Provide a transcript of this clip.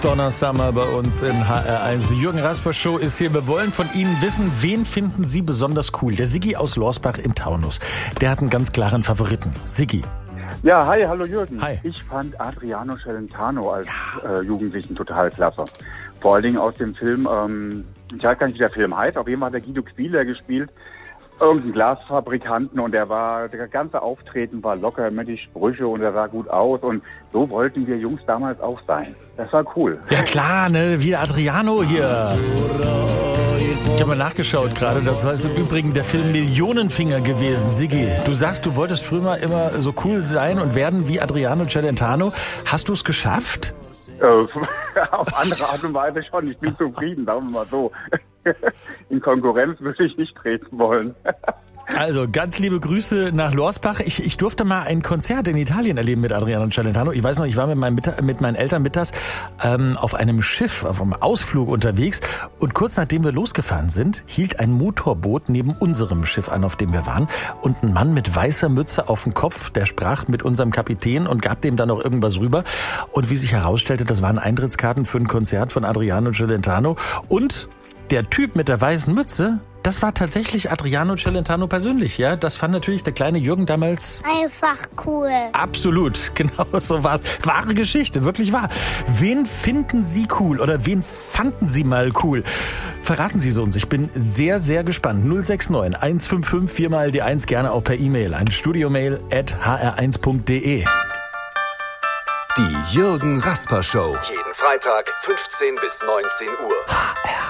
Donna Summer bei uns in HR1. Die Jürgen Rasper Show ist hier. Wir wollen von Ihnen wissen, wen finden Sie besonders cool? Der Siggi aus Lorsbach im Taunus. Der hat einen ganz klaren Favoriten. Siggi. Ja, hi, hallo Jürgen. Hi. Ich fand Adriano Celentano als Jugendlichen total klasse. Vor allen Dingen aus dem Film, ich weiß gar nicht, wie der Film heißt, auf jeden Fall hat der Guido Quieler gespielt, irgendein Glasfabrikanten, und der ganze Auftreten war locker mit die Sprüche und er sah gut aus, und so wollten wir Jungs damals auch sein. Das war cool. Ja klar, ne, wie der Adriano hier. Ich habe mal nachgeschaut gerade, das war im Übrigen der Film Millionenfinger gewesen. Siggi, du sagst, du wolltest früher mal immer so cool sein und werden wie Adriano Celentano. Hast du es geschafft? Auf andere Art und Weise schon. Ich bin zufrieden, sagen wir mal so. In Konkurrenz würde ich nicht treten wollen. Also, ganz liebe Grüße nach Lorsbach. Ich durfte mal ein Konzert in Italien erleben mit Adriano Celentano. Ich weiß noch, ich war mit meinen Eltern mittags auf einem Schiff, auf einem Ausflug unterwegs. Und kurz nachdem wir losgefahren sind, hielt ein Motorboot neben unserem Schiff an, auf dem wir waren. Und ein Mann mit weißer Mütze auf dem Kopf, der sprach mit unserem Kapitän und gab dem dann noch irgendwas rüber. Und wie sich herausstellte, das waren Eintrittskarten für ein Konzert von Adriano Celentano. Und der Typ mit der weißen Mütze, das war tatsächlich Adriano Celentano persönlich, ja. Das fand natürlich der kleine Jürgen damals einfach cool. Absolut, genau so war's. Wahre Geschichte, wirklich wahr. Wen finden Sie cool oder wen fanden Sie mal cool? Verraten Sie es uns. Ich bin sehr, sehr gespannt. 069 155 4 mal die 1, gerne auch per E-Mail an studiomail@hr1.de. Die Jürgen Rasper Show. Jeden Freitag 15 bis 19 Uhr. HR